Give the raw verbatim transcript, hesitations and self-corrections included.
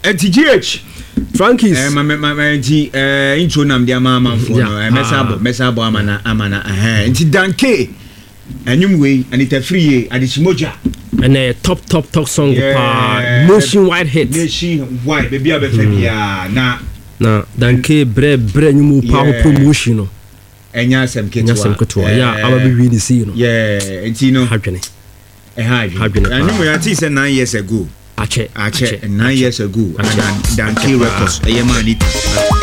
T G H Frankie's eh ma ma ma nti eh intro nam dia ma ma fo no eh mesabo mesabo amana amana eh nti danke enyum we Anita Free Adishimoja and a top top top song pa nationwide hit nationwide baby abefa bia na na danke bre bre nyum pa promotion no enya sem ketwa enya sem ketwa ya aba bi wi di see no yeah nti no hadwene eh hadwene enyum we ati say nine years ago ache ache nine years ago and danke records eh man it